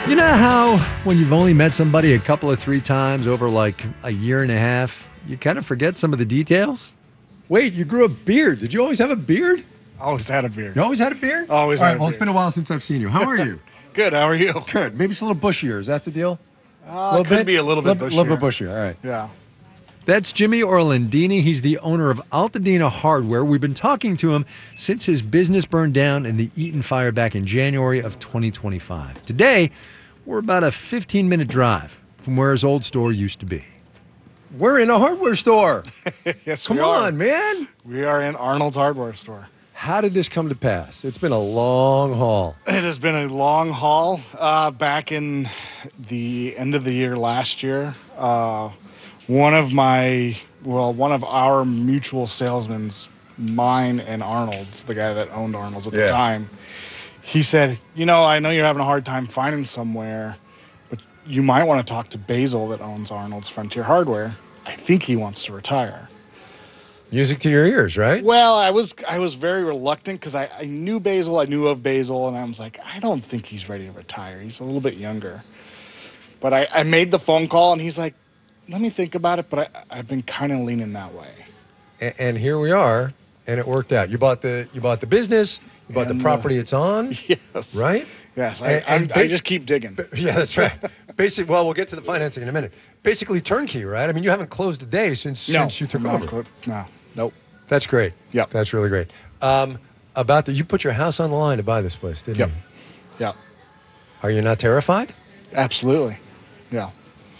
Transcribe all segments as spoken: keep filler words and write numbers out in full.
You know how when you've only met somebody a couple of three times over like a year and a half, you kind of forget some of the details? Wait, you grew a beard. Did you always have a beard? Always had a beard. You always had a beard? Always All had right, a well, beard. it's been a while since I've seen you. How are you? Good, how are you? Good. Maybe it's a little bushier. Is that the deal? Uh, could be a little bit A bushier. little bit bushier. All right. Yeah. That's Jimmy Orlandini. He's the owner of Altadena Hardware. We've been talking to him since his business burned down in the Eaton fire back in January of twenty twenty-five. Today, we're about a fifteen-minute drive from where his old store used to be. We're in a hardware store. Yes, Come we are. on, man. We are in Arnold's Hardware Store. How did this come to pass? It's been a long haul. It has been a long haul. Uh, back in the end of the year last year, uh, one of my, well, one of our mutual salesmen's, mine and Arnold's, the guy that owned Arnold's at Yeah. the time, he said, you know, I know you're having a hard time finding somewhere, but you might want to talk to Basil that owns Arnold's Frontier Hardware. I think he wants to retire. Music to your ears, right? Well, I was I was very reluctant because I, I knew Basil, I knew of Basil, and I was like, I don't think he's ready to retire. He's a little bit younger. But I, I made the phone call, and he's like, let me think about it, but I, I've been kind of leaning that way. And, and here we are, and it worked out. You bought the you bought the business, you bought And, the uh, property it's on, Yes. right? Yes, I, And- and I, I ba- just keep digging. Yeah, that's right. Basic. Well, we'll get to the financing in a minute. Basically turnkey, right? I mean, you haven't closed a day since no, since you took no, over. cl- No, nope. That's great. Yep. That's really great. Um, about the, you put your house on the line to buy this place, didn't Yep. you? Yep. Are you not terrified? Absolutely. Yeah.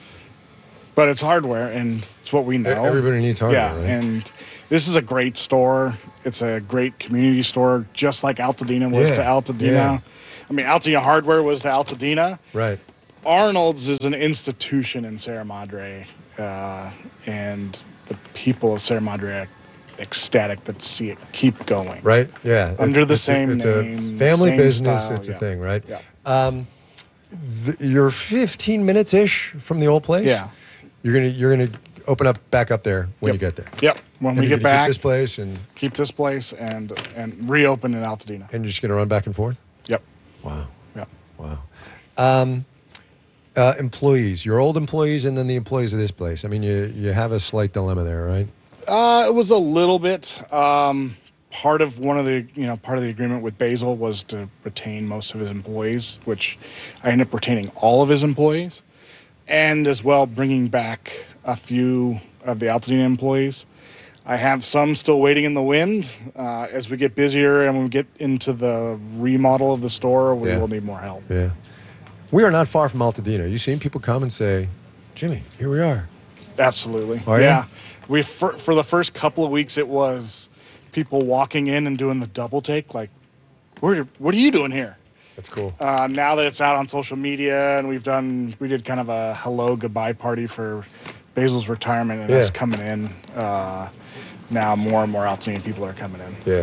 But it's hardware, and it's what we know. Everybody needs hardware, Yeah, right? and this is a great store. It's a great community store, just like Altadena was Yeah, to Altadena. yeah. I mean, Altadena Hardware was to Altadena. Right. Arnold's is an institution in Sierra Madre, uh, and the people of Sierra Madre are ecstatic that see it keep going. Right. Yeah. Under the it's a- same it's name, a family same business. style, It's a yeah. thing, right? Yeah. Um, th- you're fifteen minutes ish from the old place. Yeah. You're gonna you're gonna open up back up there when Yep. you get there. Yep. When And we you're get gonna keep back, this place and keep this place and and reopen in Altadena. and you're just gonna run back and forth. Yep. Wow. Yep. Wow. Um, uh, employees, your old employees, and then the employees of this place. I mean, you you have a slight dilemma there, right? Uh, it was a little bit. Um, part of one of the, you know, part of the agreement with Basil was to retain most of his employees, which I ended up retaining all of his employees, and as well bringing back a few of the Altadena employees. I have some still waiting in the wind. Uh, as we get busier and we get into the remodel of the store, we Yeah. will need more help. Yeah. We are not far from Altadena. You've seen people come and say, Jimmy, here we are. Absolutely. Are you? Yeah. We for, for the first couple of weeks, it was people walking in and doing the double take, like, "Where? What are you doing here?" That's cool. Uh, now that it's out on social media, and we've done, we did kind of a hello goodbye party for Basil's retirement, and Yeah. that's coming in. Uh, now more and more Altadena people are coming in. Yeah.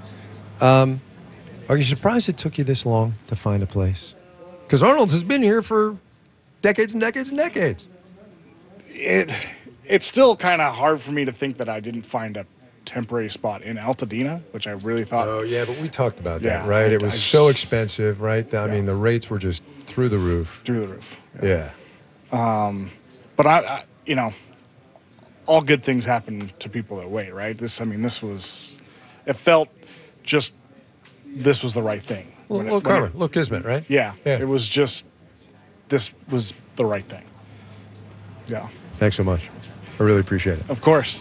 Um, are you surprised it took you this long to find a place? Because Arnold's has been here for decades and decades and decades. It it's still kind of hard for me to think that I didn't find a temporary spot in Altadena, which I really thought. Oh, yeah, but we talked about that, Yeah, right? I- It was I so just- expensive, right? I mean, the rates were just through the roof. Through the roof. Yeah. But I, I, you know, all good things happen to people that wait, right? This, I mean, this was, it felt just, this was the right thing. Well, When it- well when it- karma, look, Kismet, right? yeah, Yeah. it was just, this was the right thing. Yeah, Thanks so much. I really appreciate it. of course.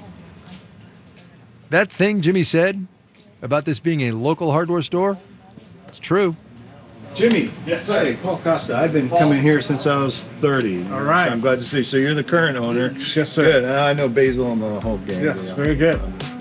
That thing Jimmy said about this being a local hardware store, it's true. Jimmy. Yes, sir. Hey, Paul Costa. I've been coming here since I was thirty. All right. So I'm glad to see. So you're the current owner. Yes, sir. Good. I know Basil and the whole gang. Yes, Yeah. very good.